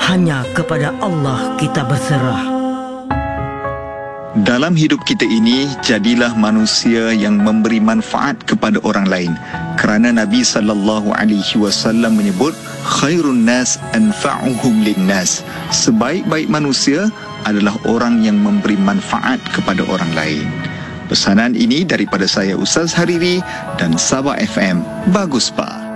hanya kepada Allah kita berserah. Dalam hidup kita ini, jadilah manusia yang memberi manfaat kepada orang lain. Kerana Nabi SAW menyebut, khairun nas anfa'uhum linnas. Sebaik-baik manusia adalah orang yang memberi manfaat kepada orang lain. Pesanan ini daripada saya Ustaz Hariri dan Sabah FM. Bagus, Pak.